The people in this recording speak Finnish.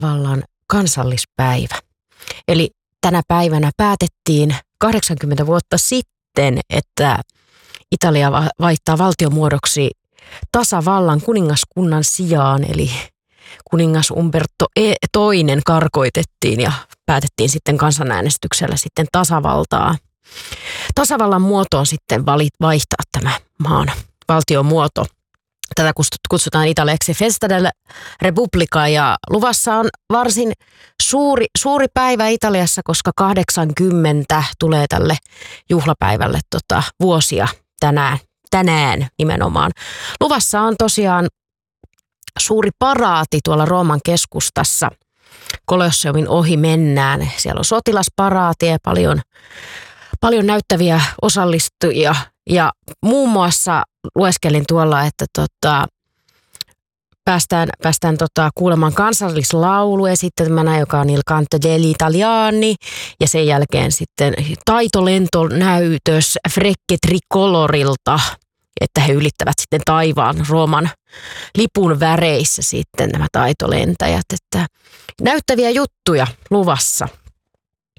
tasavallan kansallispäivä. Eli tänä päivänä päätettiin 80 vuotta sitten, että Italia vaihtaa valtiomuodoksi tasavallan kuningaskunnan sijaan, eli kuningas Umberto II karkoitettiin ja päätettiin sitten kansanäänestyksellä sitten tasavaltaa. Tasavallan muotoon sitten vaihtaa tämä maan valtiomuoto. Tätä kutsutaan italiaksi Festa della Repubblica ja luvassa on varsin suuri päivä Italiassa, koska 80 tulee tälle juhlapäivälle vuosia tänään nimenomaan. Luvassa on tosiaan suuri paraati tuolla Rooman keskustassa. Kolosseumin ohi mennään. Siellä on sotilasparaati ja paljon näyttäviä osallistujia. Ja muun muassa lueskelin tuolla, että päästään kuulemaan kansallislaulu esittämänä, joka on Il Canto degli Italiani. Ja sen jälkeen sitten taitolentonäytös Frecce Tricolorilta, että he ylittävät sitten taivaan Rooman lipun väreissä sitten nämä taitolentäjät. Että näyttäviä juttuja luvassa.